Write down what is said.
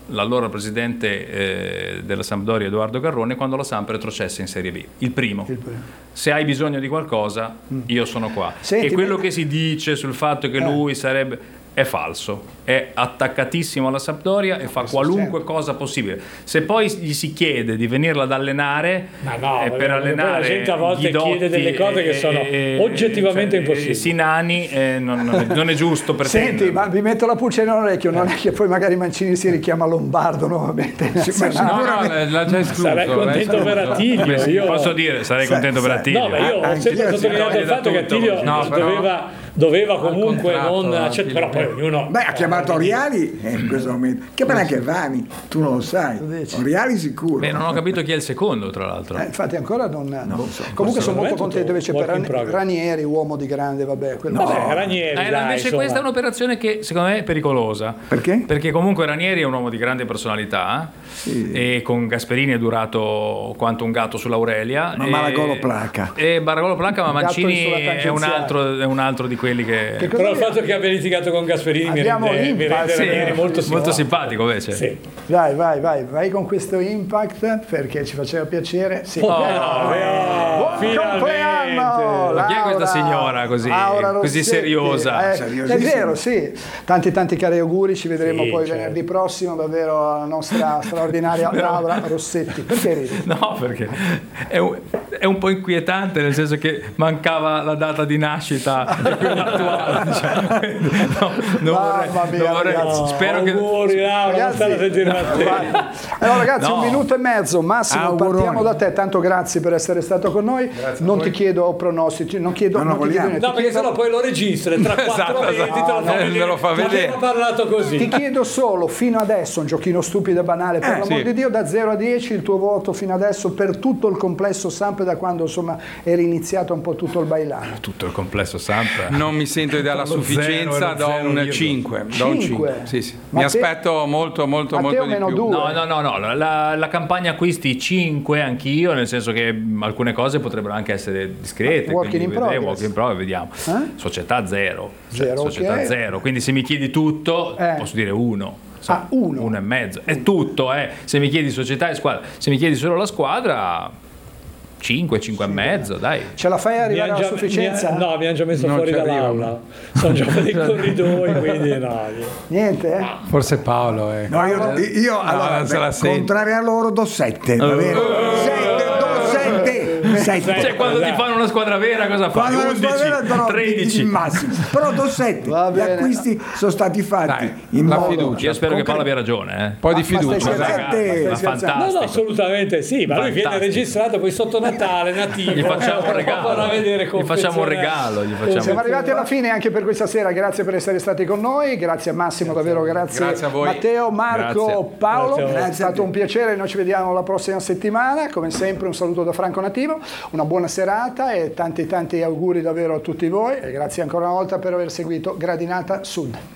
l'allora presidente della Sampdoria Edoardo Garrone quando la Samp retrocesse in Serie B. Il primo. Se hai bisogno di qualcosa, io sono qua. Senti, e quello che si dice sul fatto che lui sarebbe... è falso, è attaccatissimo alla Sampdoria e fa qualunque cosa possibile. Se poi gli si chiede di venirla ad allenare, per allenare la gente a volte chiede delle cose che sono oggettivamente impossibili. Sinani non è giusto pretendere. Senti, ma vi metto la pulce nell'orecchio, non è che poi magari Mancini si richiama Lombardo nuovamente. l'ha già escluso. Sarei contento per Attilio. Posso dire, sarei contento per Attilio. No, ma io ho sempre sottolineato il fatto che Attilio doveva comunque non accettare, però poi ognuno... Beh, ha chiamato Oriali in questo momento, chiama anche Vanni, tu non lo sai, Oriali sicuro. Beh, non ho capito chi è il secondo, tra l'altro. Infatti ancora non lo so. Comunque sono molto contento invece per Ranieri, uomo di grande, Ranieri, invece questa è un'operazione che secondo me è pericolosa. Perché? Perché comunque Ranieri è un uomo di grande personalità, e con Gasperini è durato quanto un gatto sull'Aurelia. Ma Maragolo placa. Maragolo placa, ma Mancini è un altro di quelli che però il fatto che abbia litigato con Gasperini mi rende Ranieri molto simpatico invece. Sì. Vai con questo Impact perché ci faceva piacere. Sì. Buon compleanno! Ma chi è questa signora così seriosa? È vero, sì. Tanti cari auguri, ci vedremo poi venerdì prossimo, davvero alla nostra straordinaria Laura Rossetti. Perché ridi? No, perché è un po' inquietante, nel senso che mancava la data di nascita di quella attuale. Spero auguri, Laura, allora ragazzi, 1 minuto e mezzo massimo, partiamo da te, tanto grazie per essere stato con noi. Non ti chiedo pronostici, non chiedo perché sennò poi lo registri tra 4 mesi te lo fa vedere. Abbiamo parlato così. Ti chiedo solo, fino adesso, un giochino stupido e banale, per l'amor di Dio, da 0 a 10 il tuo voto fino adesso per tutto il complesso Samp, da quando insomma era iniziato un po' tutto il bailano. Tutto il complesso Samp. Non mi sento di dare la sufficienza, do un 5. Sì. Mi aspetto molto di più. No, la campagna acquisti 5 anch'io, nel senso che alcune cose potrebbero anche essere discrete. Walk in progress, vediamo. Società 0. Società 0. Quindi se mi chiedi tutto, posso dire 1. 1,5. È tutto, Se mi chiedi società e squadra, se mi chiedi solo la squadra, 5,5, dai. Ce la fai arrivare alla sufficienza? No, abbiamo già messo fuori dall'aula. Sono già dei corridoi, quindi no. Niente? Forse Paolo. No, io allora, contrario a loro, do 7. Va bene? 7. Cioè, quando ti fanno una squadra vera, cosa fai? 11, 13 massimo. Però do 7. Gli acquisti sono stati fatti in modo fiducia. Io spero che Paolo abbia ragione. Un po' di fiducia. No, assolutamente sì, ma lui viene registrato poi sotto Natale, nativo. Gli facciamo un regalo. Siamo arrivati alla fine anche per questa sera. Grazie per essere stati con noi. Grazie a Massimo, davvero grazie a voi. Matteo, Marco, Paolo. È stato un piacere. Noi ci vediamo la prossima settimana. Come sempre un saluto da Franco Nativo. Una buona serata e tanti auguri davvero a tutti voi e grazie ancora una volta per aver seguito Gradinata Sud.